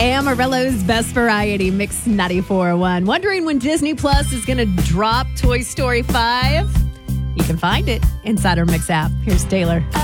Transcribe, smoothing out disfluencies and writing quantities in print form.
Amarillo's Best Variety, Mix 94.1. Wondering when Disney Plus is going to drop Toy Story 5? You can find it inside our Mix app. Here's Taylor.